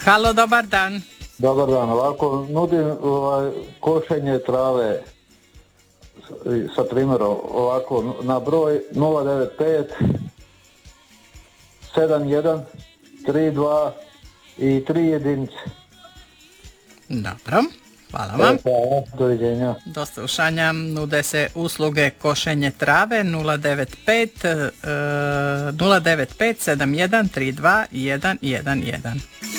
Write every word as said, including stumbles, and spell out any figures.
Halo, dobar dan. Dobar dan, ovako nudim ovaj, košenje trave sa primjerom ovako na broj nula devet pet sedam jedan tri dva i tri jedinice. Dobro, hvala vam. Hvala, doviđenja. Do slušanja. Nude se usluge košenje trave nula devet pet sedam jedan tri dva jedan jedan jedan.